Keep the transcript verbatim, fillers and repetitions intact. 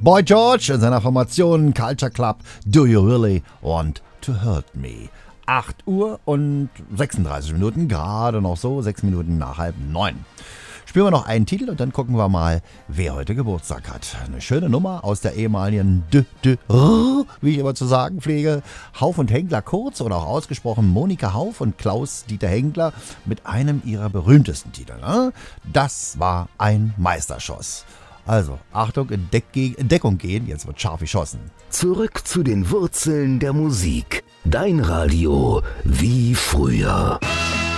Boy George in seiner Formation Culture Club Do You Really Want to Hurt Me? acht Uhr und sechsunddreißig Minuten, gerade noch so, sechs Minuten nach halb neun. Spielen wir noch einen Titel und dann gucken wir mal, wer heute Geburtstag hat. Eine schöne Nummer aus der ehemaligen D D R, wie ich immer zu sagen pflege. Hauf und Hengler kurz oder auch ausgesprochen Monika Hauf und Klaus-Dieter Hengler mit einem ihrer berühmtesten Titel. Ne? Das war ein Meisterschuss. Also, Achtung, in, Deck- in Deckung gehen, jetzt wird scharf geschossen. Zurück zu den Wurzeln der Musik. Dein Radio wie früher.